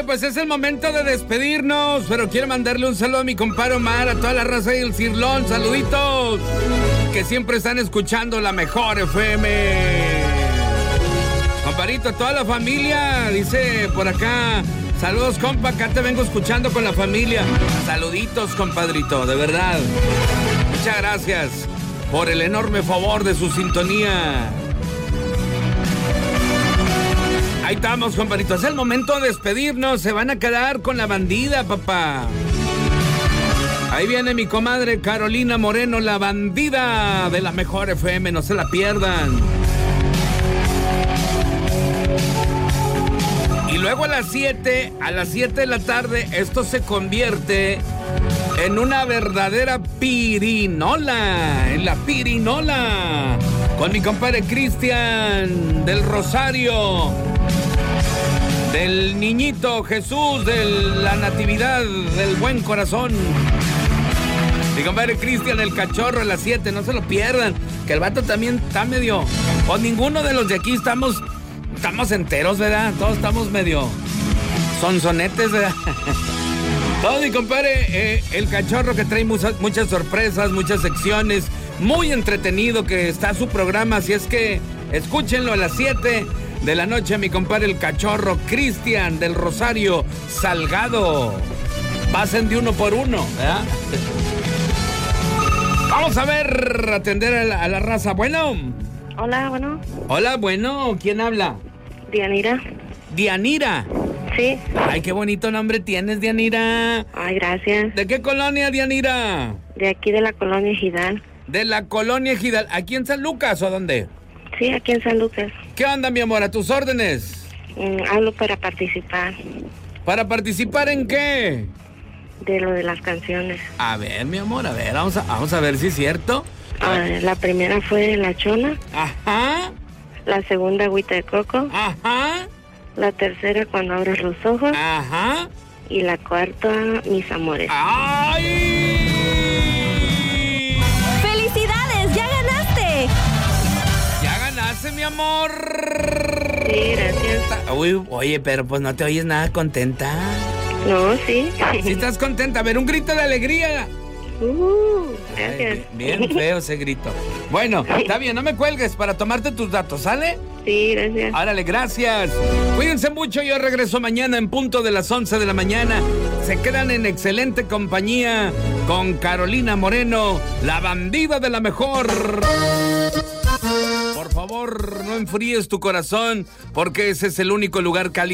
pues es el momento de despedirnos, pero quiero mandarle un saludo a mi compadre Omar, a toda la raza y el Cirlón, saluditos, que siempre están escuchando la mejor FM. Comparito, a toda la familia, dice por acá, saludos compa, acá te vengo escuchando con la familia. Saluditos, compadrito, de verdad. Muchas gracias por el enorme favor de su sintonía. Ahí estamos, compadrito. Es el momento de despedirnos. Se van a quedar con la bandida, papá. Ahí viene mi comadre Carolina Moreno, la bandida de la mejor FM. No se la pierdan. Y luego a las 7 de la tarde, esto se convierte en una verdadera pirinola. En la pirinola. Con mi compadre Cristian del Rosario. Del niñito Jesús, de la natividad del buen corazón. Mi compadre Cristian el Cachorro a las 7, no se lo pierdan. Que el vato también está medio... Pues ninguno de los de aquí estamos enteros, ¿verdad? Todos estamos medio sonsonetes, ¿verdad? Todo mi compadre el Cachorro, que trae muchas sorpresas, muchas secciones. Muy entretenido que está su programa, así es que escúchenlo a las 7 de la noche, mi compadre el Cachorro, Cristian del Rosario Salgado. Pasen de uno por uno, ¿verdad? Vamos a ver, atender a la raza. Bueno. Hola, bueno. Hola, bueno, ¿quién habla? Dianira. ¿Dianira? Sí. Ay, qué bonito nombre tienes, Dianira. Ay, gracias. ¿De qué colonia, Dianira? De aquí, de la colonia Ejidal. De la colonia Ejidal. ¿Aquí en San Lucas o dónde? Sí, aquí en San Lucas. ¿Qué onda, mi amor? ¿A tus órdenes? Hablo para participar. ¿Para participar en qué? De lo de las canciones. A ver, mi amor, a ver, vamos a ver si es cierto. La primera fue La Chona. Ajá. La segunda, Agüita de Coco. Ajá. La tercera, Cuando abres los ojos. Ajá. Y la cuarta, Mis amores. ¡Ay! ¡Felicidades! ¡Ya ganaste! ¡Ya ganaste, mi amor! Sí, gracias. Uy, oye, pero pues no te oyes nada contenta. No, sí. ¿Sí estás contenta? A ver, un grito de alegría. Gracias. Ay, bien feo ese grito. Bueno, está bien, no me cuelgues para tomarte tus datos, ¿sale? Sí, gracias. Árale, gracias. Cuídense mucho, yo regreso mañana en punto de las 11 de la mañana. Se quedan en excelente compañía con Carolina Moreno, la bandida de la mejor. Por favor, no enfríes tu corazón, porque ese es el único lugar cálido